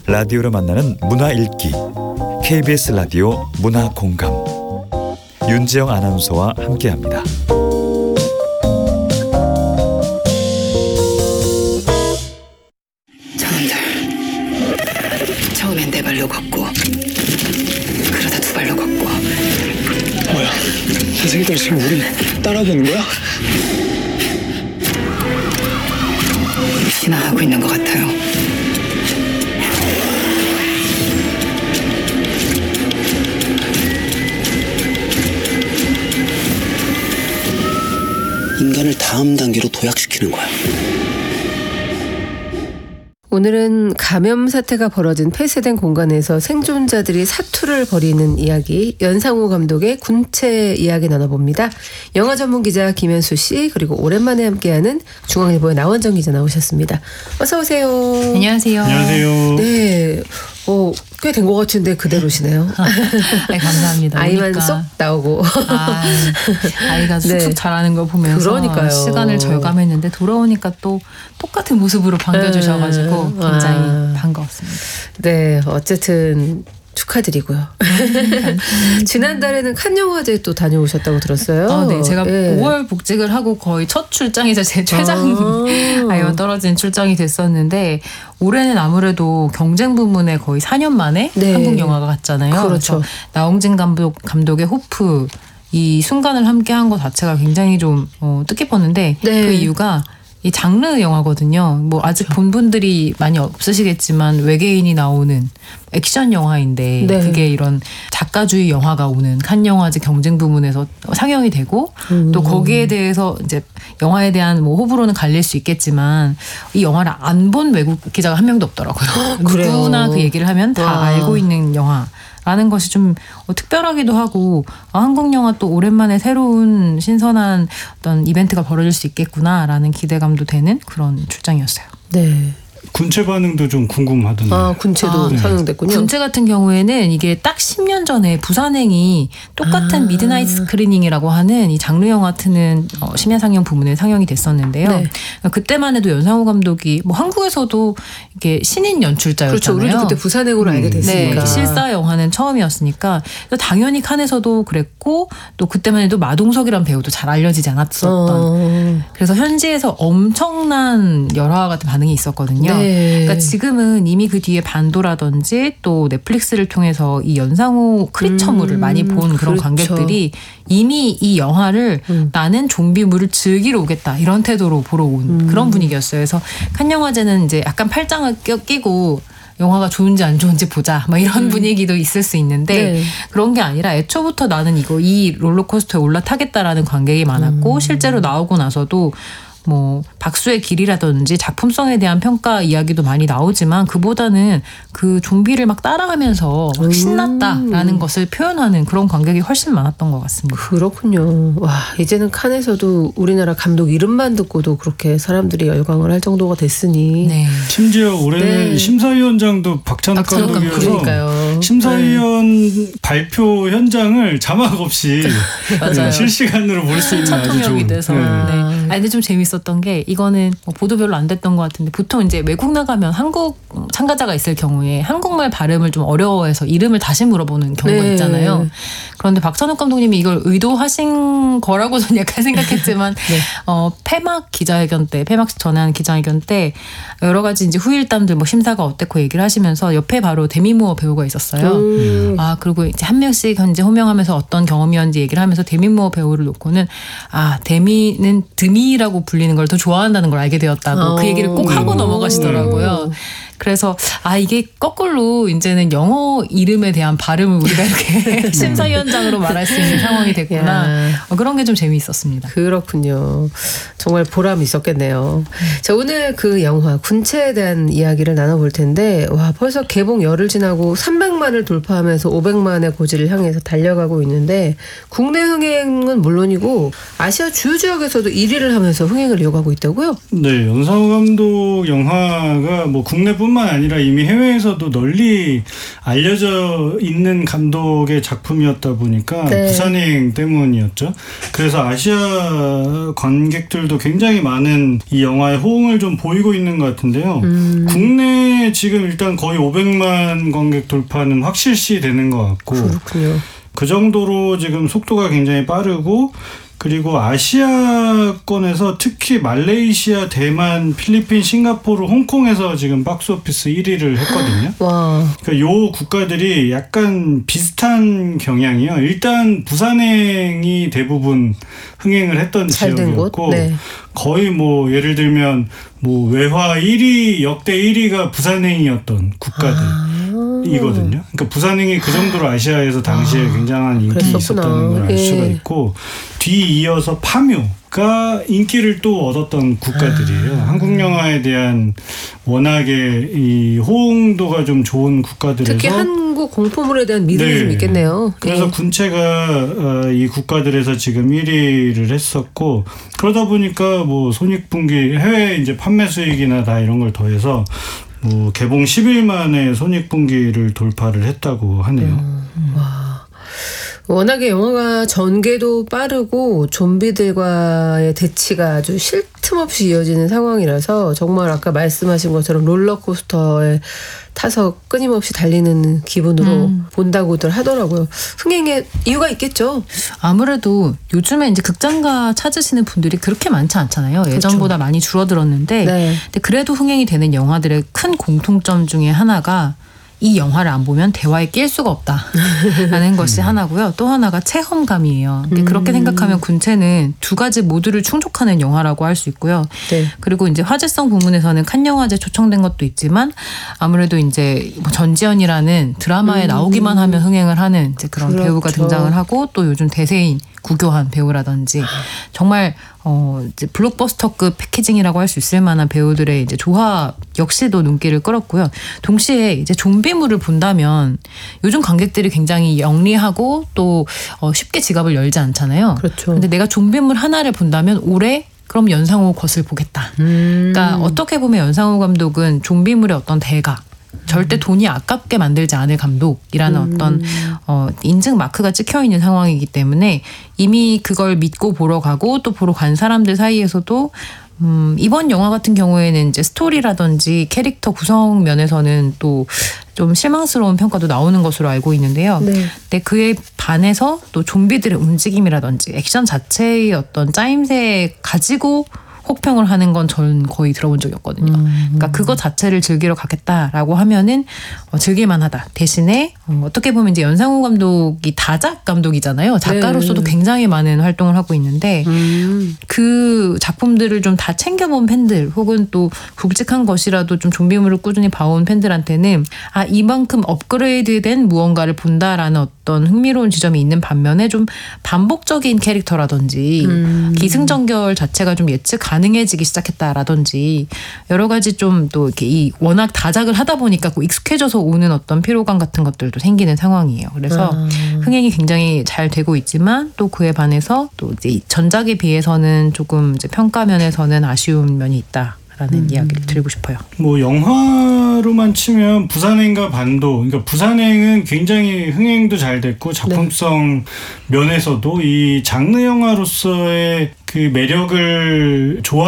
라디오로 만나는 문화 읽기 KBS 라디오 문화 공감 윤지영 아나운서와 함께합니다. 저놈들 처음엔 네 발로 걷고 그러다 두 발로 걷고. 뭐야? 저 새끼들 지금 우리 따라오는 거야? 지나가고 있는 것 같아요. 인간을 다음 단계로 도약시키는 거야. 오늘은 감염 사태가 벌어진 폐쇄된 공간에서 생존자들이 사투를 벌이는 이야기, 연상호 감독의 군체 이야기 나눠봅니다. 영화 전문 기자 김현수 씨, 그리고 오랜만에 함께하는 중앙일보의 나원정 기자 나오셨습니다. 어서 오세요. 안녕하세요. 안녕하세요. 네, 꽤 된 것 같은데 그대로시네요. 네, 감사합니다. 아이만 오니까. 쏙 나오고. 아이가 쑥쑥 네. 자라는 걸 보면서 그러니까요. 시간을 절감했는데 돌아오니까 또 똑같은 모습으로 반겨주셔가지고 굉장히 반가웠습니다. 네, 어쨌든 축하드리고요. 지난달에는 칸 영화제 또 다녀오셨다고 들었어요. 네, 제가 네. 5월 복직을 하고 거의 첫 출장이자 제 최장 아이와 떨어진 출장이 됐었는데 올해는 아무래도 경쟁 부문에 거의 4년 만에 네. 한국 영화가 갔잖아요. 그렇죠. 그래서 나홍진 감독의 호프 이 순간을 함께한 것 자체가 굉장히 좀 뜻깊었는데 네. 그 이유가 이 장르 영화거든요. 뭐 아직 본 분들이 많이 없으시겠지만 외계인이 나오는 액션 영화인데 네. 그게 이런 작가주의 영화가 오는 칸 영화제 경쟁 부문에서 상영이 되고 또 거기에 대해서 이제 영화에 대한 뭐 호불호는 갈릴 수 있겠지만 이 영화를 안 본 외국 기자가 한 명도 없더라고요. 그래요? 누구나 그 얘기를 하면 다 와. 알고 있는 영화. 라는 것이 좀 특별하기도 하고 한국 영화 또 오랜만에 새로운 신선한 어떤 이벤트가 벌어질 수 있겠구나라는 기대감도 되는 그런 출장이었어요. 네. 군체 반응도 좀 궁금하던데. 군체도 네. 상영됐군요. 군체 같은 경우에는 이게 딱 10년 전에 부산행이 똑같은 미드나잇 스크리닝이라고 하는 이 장르 영화 트는 심야 상영 부문에 상영이 됐었는데요. 네. 그때만 해도 연상호 감독이 뭐 한국에서도 이게 신인 연출자였잖아요. 그렇죠. 우리도 그때 부산행으로 알게 됐으니까. 네, 실사 영화는 처음이었으니까 당연히 칸에서도 그랬고 또 그때만 해도 마동석이란 배우도 잘 알려지지 않았었던. 그래서 현지에서 엄청난 열화 같은 반응이 있었거든요. 네. 그러니까 지금은 이미 그 뒤에 반도라든지 또 넷플릭스를 통해서 이 연상호 크리처물을 많이 본 그런 그렇죠. 관객들이 이미 이 영화를 나는 좀비물을 즐기러 오겠다 이런 태도로 보러 온 그런 분위기였어요. 그래서 칸 영화제는 이제 약간 팔짱을 끼고 영화가 좋은지 안 좋은지 보자 뭐 이런 분위기도 있을 수 있는데 네. 그런 게 아니라 애초부터 나는 이 롤러코스터에 올라타겠다라는 관객이 많았고 실제로 나오고 나서도 뭐 박수의 길이라든지 작품성에 대한 평가 이야기도 많이 나오지만 그보다는 그 좀비를 막 따라가면서 막 신났다라는 것을 표현하는 그런 관객이 훨씬 많았던 것 같습니다. 그렇군요. 와, 이제는 칸에서도 우리나라 감독 이름만 듣고도 그렇게 사람들이 열광을 할 정도가 됐으니. 네. 심지어 올해는 네. 심사위원장도 박찬욱 감독이어서 그러니까요. 심사위원 발표 현장을 자막 없이 맞아요. 실시간으로 볼 수 있는 아주 통역이 좋은. 돼서. 네. 아니 근데 좀 재밌었던 게 이거는 뭐 보도 별로 안 됐던 것 같은데 보통 이제 외국 나가면 한국 참가자가 있을 경우에 한국말 발음을 좀 어려워해서 이름을 다시 물어보는 경우가 네. 있잖아요. 그런데 박찬욱 감독님이 이걸 의도하신 거라고 저는 약간 생각했지만 네. 폐막 기자회견 때 폐막 전에 한 기자회견 때 여러 가지 이제 후일담들 뭐 심사가 어땠고 얘기를 하시면서 옆에 바로 데미 무어 배우가 있었어요. 그리고 이제 한 명씩 현재 호명하면서 어떤 경험이었는지 얘기를 하면서 데미 무어 배우를 놓고는 데미는 드미라고 불리는 걸 더 좋아한다는 걸 알게 되었다고 그 얘기를 꼭 하고 넘어가시더라고요. 그래서 이게 거꾸로 이제는 영어 이름에 대한 발음을 우리가 이렇게 심사위원장으로 말할 수 있는 상황이 됐구나. 그런 게 좀 재미있었습니다. 그렇군요. 정말 보람이 있었겠네요. 자, 오늘 그 영화 군체에 대한 이야기를 나눠볼 텐데 벌써 개봉 열흘 지나고 300만을 돌파하면서 500만의 고지를 향해서 달려가고 있는데 국내 흥행은 물론이고 아시아 주요 지역에서도 1위를 하면서 흥행을 이어가고 있다고요? 네, 연상호 감독 영화가 뭐 국내뿐 우리나라뿐만 아니라 이미 해외에서도 널리 알려져 있는 감독의 작품이었다 보니까 네. 부산행 때문이었죠. 그래서 아시아 관객들도 굉장히 많은 이 영화에 호응을 좀 보이고 있는 것 같은데요. 국내 지금 일단 거의 500만 관객 돌파는 확실시 되는 것 같고 그렇군요. 그 정도로 지금 속도가 굉장히 빠르고 그리고 아시아권에서 특히 말레이시아, 대만, 필리핀, 싱가포르, 홍콩에서 지금 박스오피스 1위를 했거든요. 와. 그러니까 요 국가들이 약간 비슷한 경향이요. 일단 부산행이 대부분 흥행을 했던 잘 된 곳. 지역이었고 네. 거의 뭐 예를 들면 뭐 외화 1위 역대 1위가 부산행이었던 국가들이거든요. 그러니까 부산행이 그 정도로 아시아에서 당시에 굉장한 인기 그랬었구나. 있었다는 걸 알 예. 수가 있고 뒤이어서 파묘가 인기를 또 얻었던 국가들이에요. 한국 영화에 대한 워낙에 이 호응도가 좀 좋은 국가들에서 특히 한국 공포물에 대한 믿음이 네. 좀 있겠네요. 그래서 예. 군체가 이 국가들에서 지금 1위를 했었고 그러다 보니까 뭐 손익분기 해외 이제 판매 수익이나 다 이런 걸 더해서 뭐 개봉 10일 만에 손익분기를 돌파를 했다고 하네요. 워낙에 영화가 전개도 빠르고 좀비들과의 대치가 아주 쉴 틈 없이 이어지는 상황이라서 정말 아까 말씀하신 것처럼 롤러코스터에 타서 끊임없이 달리는 기분으로 본다고들 하더라고요. 흥행의 이유가 있겠죠. 아무래도 요즘에 이제 극장가 찾으시는 분들이 그렇게 많지 않잖아요. 예전보다 많이 줄어들었는데 네. 근데 그래도 흥행이 되는 영화들의 큰 공통점 중에 하나가 이 영화를 안 보면 대화에 낄 수가 없다라는 것이 하나고요. 또 하나가 체험감이에요. 근데 그렇게 생각하면 군체는 두 가지 모두를 충족하는 영화라고 할 수 있고요. 네. 그리고 이제 화제성 부문에서는 칸 영화제 초청된 것도 있지만 아무래도 이제 뭐 전지현이라는 드라마에 나오기만 하면 흥행을 하는 이제 그런 그렇죠. 배우가 등장을 하고 또 요즘 대세인 구교한 배우라든지 정말 이제 블록버스터급 패키징이라고 할 수 있을 만한 배우들의 이제 조합 역시도 눈길을 끌었고요. 동시에 이제 좀비물을 본다면 요즘 관객들이 굉장히 영리하고 또 쉽게 지갑을 열지 않잖아요. 그렇죠. 근데 내가 좀비물 하나를 본다면 올해 그럼 연상호 것을 보겠다. 그러니까 어떻게 보면 연상호 감독은 좀비물의 어떤 대가 절대 돈이 아깝게 만들지 않을 감독이라는 어떤 인증 마크가 찍혀 있는 상황이기 때문에 이미 그걸 믿고 보러 가고 또 보러 간 사람들 사이에서도 이번 영화 같은 경우에는 이제 스토리라든지 캐릭터 구성 면에서는 또 좀 실망스러운 평가도 나오는 것으로 알고 있는데요. 네. 근데 그에 반해서 또 좀비들의 움직임이라든지 액션 자체의 어떤 짜임새 가지고 혹평을 하는 건 저는 거의 들어본 적이 없거든요. 그러니까 그거 자체를 즐기러 가겠다라고 하면은 즐길만하다. 대신에 어떻게 보면 이제 연상호 감독이 다작 감독이잖아요. 작가로서도 굉장히 많은 활동을 하고 있는데 그 작품들을 좀 다 챙겨본 팬들 혹은 또 굵직한 것이라도 좀 좀비물을 꾸준히 봐온 팬들한테는 아 이만큼 업그레이드된 무언가를 본다라는 어떤 흥미로운 지점이 있는 반면에 좀 반복적인 캐릭터라든지 기승전결 자체가 좀 예측 가능해지기 시작했다라든지 여러 가지 좀 또 이렇게 이 워낙 다작을 하다 보니까 익숙해져서 오는 어떤 피로감 같은 것들도 생기는 상황이에요. 그래서 흥행이 굉장히 잘 되고 있지만 또 그에 반해서 또 이제 전작에 비해서는 조금 이제 평가 면에서는 아쉬운 면이 있다라는 이야기를 드리고 싶어요. 뭐 영화로만 치면 부산행과 반도, 그러니까 부산행은 굉장히 흥행도 잘 됐고 작품성 면에서도 이 장르 영화로서의 그 매력을 좋아